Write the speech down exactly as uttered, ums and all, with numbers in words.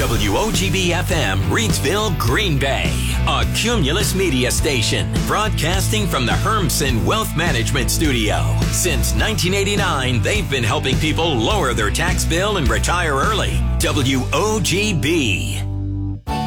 W O G B F M, Reidsville, Green Bay. A Cumulus Media station, broadcasting from the Hermsen Wealth Management Studio. Since nineteen eighty-nine, they've been helping people lower their tax bill and retire early. W O G B.